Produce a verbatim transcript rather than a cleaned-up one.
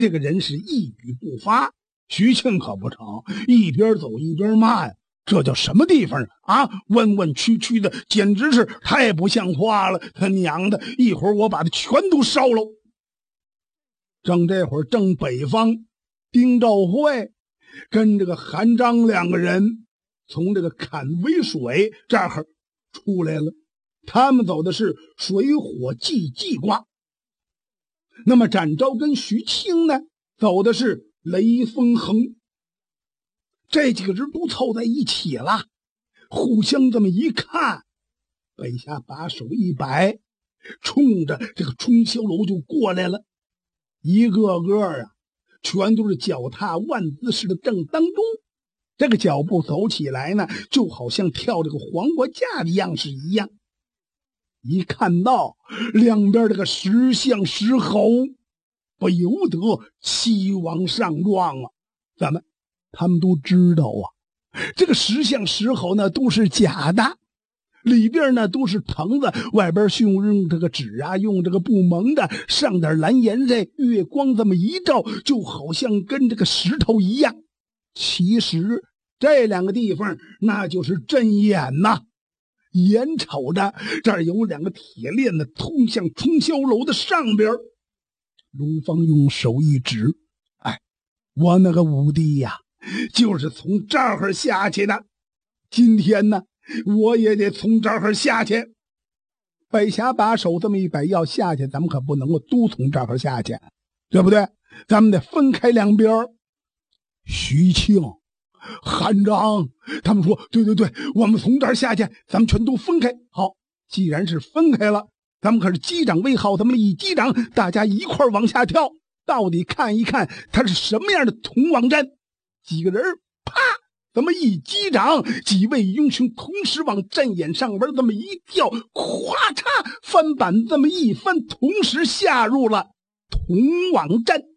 这个人是一语不发。徐庆可不成，一边走一边骂呀，这叫什么地方啊？弯弯曲曲的，简直是太不像话了！他娘的，一会儿我把它全都烧了。正这会儿，正北方丁兆会跟这个韩章两个人从这个坎威水这儿出来了，他们走的是水火既济卦。那么展昭跟徐庆呢，走的是雷风横。这几个人都凑在一起了，互相这么一看，北夏把手一摆，冲着这个冲霄楼就过来了。一个个啊，全都是脚踏万姿势的正当中，这个脚步走起来呢，就好像跳这个黄瓜架的样式一样。一看到两边这个石像石猴，不由得齐王上状啊！咱们他们都知道啊，这个石像石猴呢都是假的，里边呢都是藤子，外边是用这个纸啊，用这个布蒙的，上点蓝颜色，月光这么一照，就好像跟这个石头一样。其实这两个地方那就是阵眼呐。眼瞅着这儿有两个铁链子通向冲霄楼的上边，卢芳用手一指，哎，我那个五弟呀，就是从这儿下去的。今天呢，我也得从这儿下去。北峡把手这么一摆，要下去，咱们可不能够都从这儿下去，对不对？咱们得分开两边。徐庆、韩章他们说，对对对，我们从这儿下去，咱们全都分开。好，既然是分开了，咱们可是击掌为号，咱们一击掌，大家一块往下跳，到底看一看它是什么样的铜网阵。几个人啪这么一击掌，几位英雄同时往阵眼上边这么一跳，咵嚓翻板这么一翻，同时下入了铜网阵。